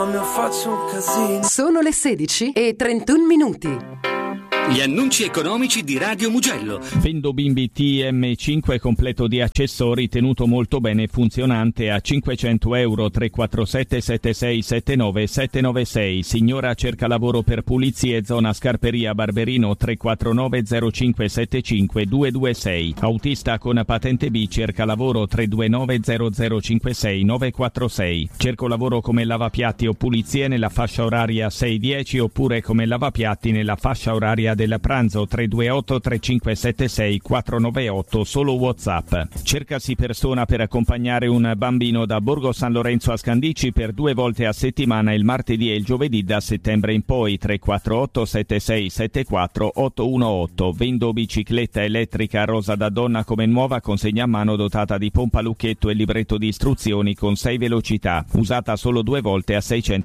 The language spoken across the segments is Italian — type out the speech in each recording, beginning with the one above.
mi faccio un casino. Sono le 16:31. Gli annunci economici di Radio Mugello. Vendo bimbi TM5 completo di accessori, tenuto molto bene, funzionante, a €500. 347 7679 796. Signora cerca lavoro per pulizie, zona Scarperia Barberino. 349 0575 226. Autista con patente B cerca lavoro. 329 0056 946. Cerco lavoro come lavapiatti o pulizie nella fascia oraria 6-10 oppure come lavapiatti nella fascia oraria del pranzo. 328 3576 498. Solo WhatsApp. Cercasi persona per accompagnare un bambino da Borgo San Lorenzo a Scandicci per 2 volte a settimana, il martedì e il giovedì da settembre in poi. 348 7674 818. Vendo bicicletta elettrica rosa da donna come nuova, consegna a mano dotata di pompa lucchetto e libretto di istruzioni con 6 velocità, usata solo 2 volte a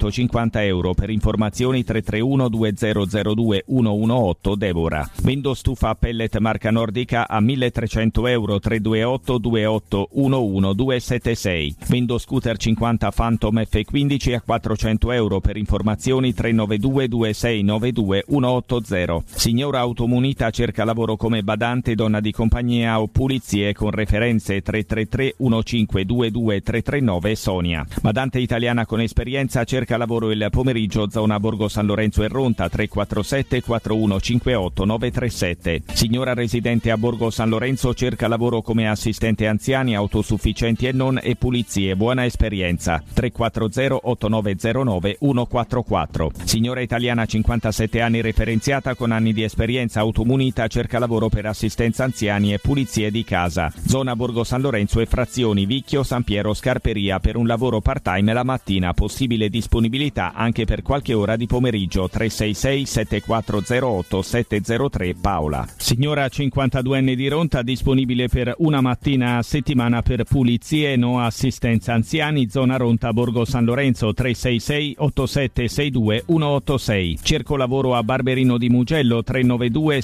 €650. Per informazioni 331 2002 118 Devora. Vendo stufa a pellet marca nordica a €1.300. 328 28 11 276. Vendo scooter 50 Phantom F15 a €400. Per informazioni 392 2692 180. Signora automunita cerca lavoro come badante, donna di compagnia o pulizie, con referenze. 333 1522 339 Sonia. Badante italiana con esperienza cerca lavoro il pomeriggio, zona Borgo San Lorenzo e Ronta. 347 4158 937. Signora residente a Borgo San Lorenzo cerca lavoro come assistente anziani, autosufficienti e non, e pulizie, buona esperienza. 340 8909 144. Signora italiana 57 anni, referenziata con anni di esperienza, automunita, cerca lavoro per assistenza anziani e pulizie di casa. Zona Borgo San Lorenzo e frazioni Vicchio, San Piero, Scarperia, per un lavoro part-time la mattina, possibile disponibilità anche per qualche ora di pomeriggio. 366 7408 703 Paola. Signora 52enne di Ronta, disponibile per una mattina a settimana per pulizie, no assistenza anziani, zona Ronta Borgo San Lorenzo. 366 8762 186. Cerco lavoro a Barberino di Mugello. 392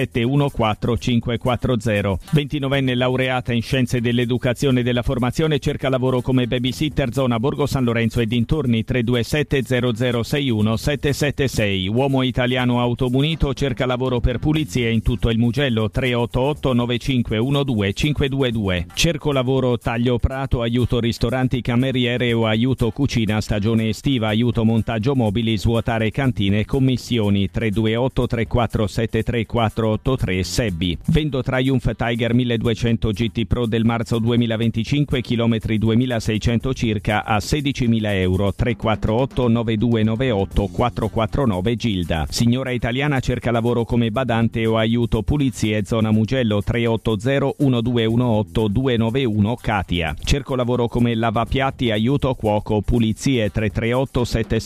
6714 540. 29enne laureata in scienze dell'educazione e della formazione, cerca lavoro come babysitter, zona Borgo San Lorenzo e dintorni. 327 0061 776. Uomo italiano automunito, cerca lavoro per pulizie in tutto il Mugello. 388 9512 522. Cerco lavoro taglio prato, aiuto ristoranti, cameriere o aiuto cucina stagione estiva, aiuto montaggio mobili, svuotare cantine, commissioni. 328 3473 483 Sebbi. Vendo Triumph Tiger 1200 GT Pro del marzo 2025, chilometri 2600 circa, a €16.000. 348 9298 449 Gilda. Signora italiana cerca lavoro come badante o aiuto pulizie, zona Mugello. 380 1218 291 Katia. Cerco lavoro come lavapiatti, aiuto cuoco, pulizie. 338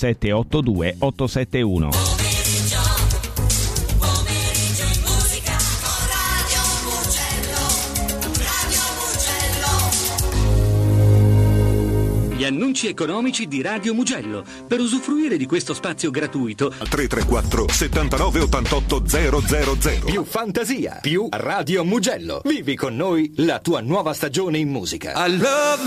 7782 871. Gli annunci economici di Radio Mugello. Per usufruire di questo spazio gratuito, 334 79 88 000. Più fantasia, più Radio Mugello. Vivi con noi la tua nuova stagione in musica. I love